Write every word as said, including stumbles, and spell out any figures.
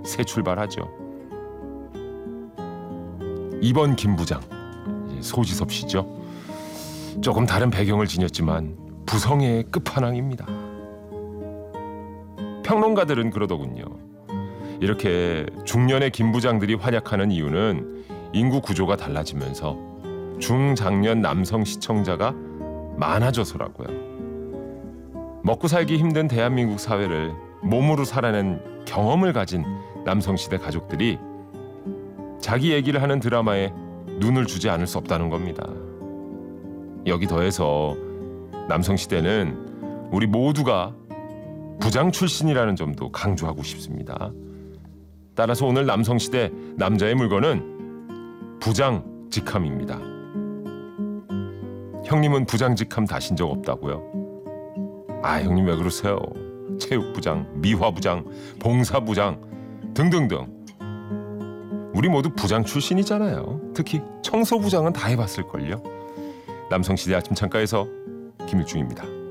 새 출발하죠. 이번 김 부장, 소지섭 씨죠. 조금 다른 배경을 지녔지만 부성의 끝판왕입니다. 평론가들은 그러더군요. 이렇게 중년의 김 부장들이 활약하는 이유는 인구 구조가 달라지면서 중장년 남성 시청자가 많아져서라고요. 먹고 살기 힘든 대한민국 사회를 몸으로 살아낸 경험을 가진 남성시대 가족들이 자기 얘기를 하는 드라마에 눈을 주지 않을 수 없다는 겁니다. 여기 더해서 남성시대는 우리 모두가 부장 출신이라는 점도 강조하고 싶습니다. 따라서 오늘 남성시대 남자의 물건은 부장직함입니다. 형님은 부장직함 다신 적 없다고요? 아, 형님 왜 그러세요? 체육부장, 미화부장, 봉사부장 등등등. 우리 모두 부장 출신이잖아요. 특히 청소부장은 다 해봤을걸요. 남성시대 아침 창가에서 김일중입니다.